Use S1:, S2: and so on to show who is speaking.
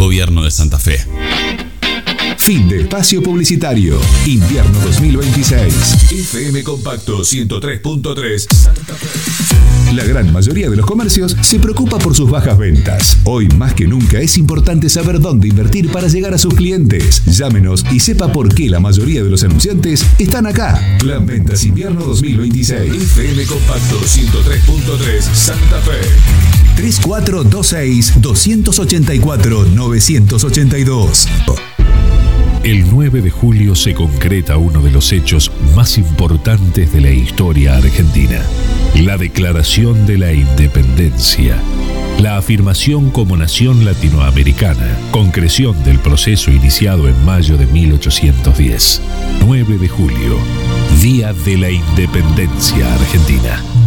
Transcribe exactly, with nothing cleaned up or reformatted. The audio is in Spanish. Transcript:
S1: Gobierno de Santa Fe.
S2: Fin de espacio publicitario. Invierno dos mil veintiséis. F M Compacto ciento tres punto tres. Santa Fe. La gran mayoría de los comercios se preocupa por sus bajas ventas. Hoy más que nunca es importante saber dónde invertir para llegar a sus clientes. Llámenos y sepa por qué la mayoría de los anunciantes están acá. Plan Ventas Invierno dos mil veintiséis. F M Compacto ciento tres punto tres. Santa Fe. tres cuatro dos seis, dos ocho cuatro, nueve ocho dos.
S3: El nueve de julio se concreta uno de los hechos más importantes de la historia argentina: la Declaración de la Independencia, la afirmación como nación latinoamericana, concreción del proceso iniciado en mayo de mil ochocientos diez. nueve de julio, Día de la Independencia Argentina.